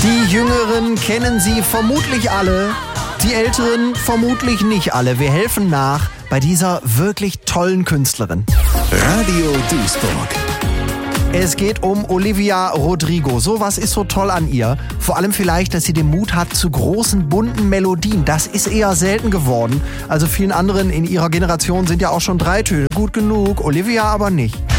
Die Jüngeren kennen sie vermutlich alle, die Älteren vermutlich nicht alle. Wir helfen nach bei dieser wirklich tollen Künstlerin. Radio Duisburg. Es geht um Olivia Rodrigo. So was ist so toll an ihr. Vor allem vielleicht, dass sie den Mut hat zu großen, bunten Melodien. Das ist eher selten geworden. Also vielen anderen in ihrer Generation sind ja auch schon 3 Töne gut genug. Olivia aber nicht.